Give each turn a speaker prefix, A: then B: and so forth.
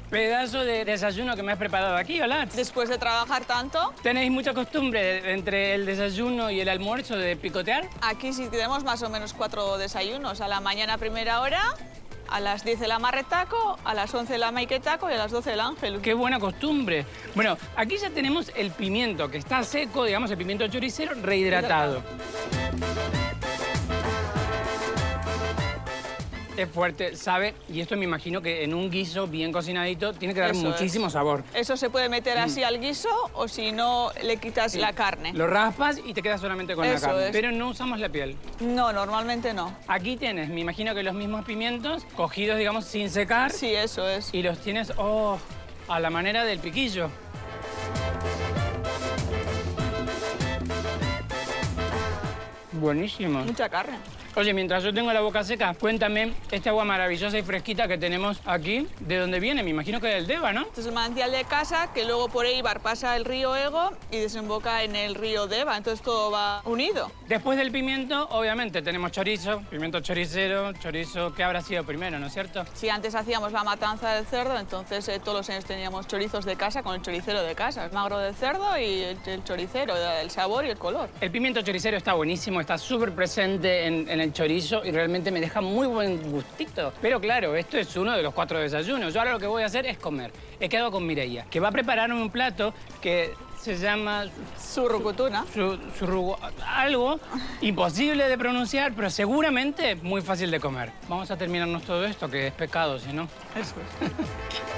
A: Pedazo de desayuno que me has preparado aquí, hola.
B: Después de trabajar tanto,
A: ¿Tenéis mucha costumbre entre el desayuno y el almuerzo de picotear?
B: aquí sí tenemos más o menos 4 desayunos. A la mañana a primera hora, a las 10 el amarretaco, a las 11 el amaiketaco y a las 12 el ángel.
A: Qué buena costumbre. Bueno, aquí ya tenemos el pimiento que está seco, digamos, el pimiento choricero rehidratado. Es fuerte, sabe, y esto me imagino que en un guiso bien cocinadito tiene que dar
B: Eso
A: muchísimo
B: es.
A: sabor.
B: Eso se puede meter así al guiso o si no le quitas la carne.
A: Lo raspas y te quedas solamente con la
B: Eso
A: carne,
B: es.
A: pero no usamos la piel.
B: No, normalmente no.
A: Aquí tienes, me imagino que los mismos pimientos cogidos, digamos, sin secar.
B: Sí, eso es.
A: Y los tienes, oh, a la manera del piquillo. Buenísimo.
B: Mucha carne.
A: Oye, mientras yo tengo la boca seca, cuéntame esta agua maravillosa y fresquita que tenemos aquí, ¿de dónde viene? Me imagino que del Deva, ¿no?
B: Este es el manantial de casa que luego por Eibar pasa el río Ego y desemboca en el río Deva. Entonces todo va unido.
A: Después del pimiento, obviamente, tenemos chorizo, pimiento choricero, chorizo que habrá sido primero, ¿no es cierto?
B: Si antes hacíamos la matanza del cerdo, entonces todos los años teníamos chorizos de casa con el choricero de casa. El magro del cerdo y el choricero, el sabor y el color.
A: El pimiento choricero está buenísimo, está súper presente en el chorizo y realmente me deja muy buen gustito. Pero claro, esto es uno de los 4 desayunos. Yo ahora lo que voy a hacer es comer. He quedado con Mireia, que va a prepararme un plato que se llama
B: Surrucutuna.
A: algo imposible de pronunciar, pero seguramente muy fácil de comer. Vamos a terminarnos todo esto, que es pecado, si no.
B: Eso es.